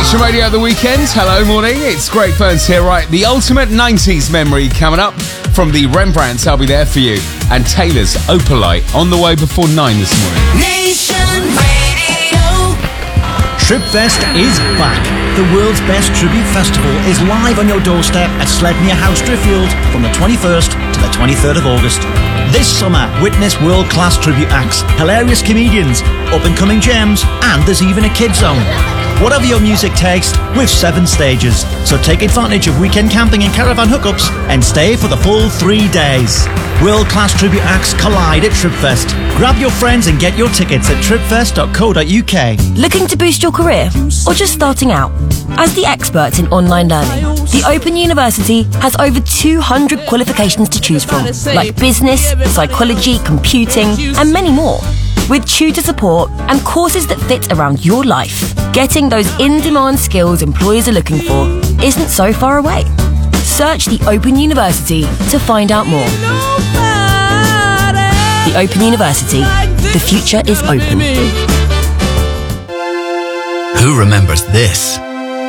Nation Radio at the weekend. Hello, morning. It's Greg Burns here. Right, the ultimate 90s memory coming up from the Rembrandts. I'll be there for you. And Taylor's Opalite on the way before 9 this morning. Nation Radio. Tripfest is back. The world's best tribute festival is live on your doorstep at Sledmere House, Driffield from the 21st to the 23rd of August. This summer, witness world-class tribute acts, hilarious comedians, up-and-coming gems, and there's even a kids zone. Whatever your music tastes, with 7 stages. So take advantage of weekend camping and caravan hookups and stay for the full 3 days. World-class tribute acts collide at Tripfest. Grab your friends and get your tickets at tripfest.co.uk. Looking to boost your career or just starting out? As the experts in online learning, the Open University has over 200 qualifications to choose from, like business, psychology, computing, and many more. With tutor support and courses that fit around your life, getting those in-demand skills employers are looking for isn't so far away. Search the Open University to find out more. The Open University. The future is open. Who remembers this?